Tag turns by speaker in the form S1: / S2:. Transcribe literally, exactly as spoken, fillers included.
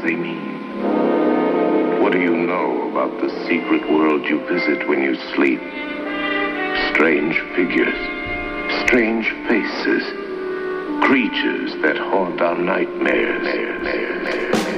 S1: they mean? What do you know about the secret world you visit when you sleep? Strange figures, strange faces, creatures that haunt our nightmares.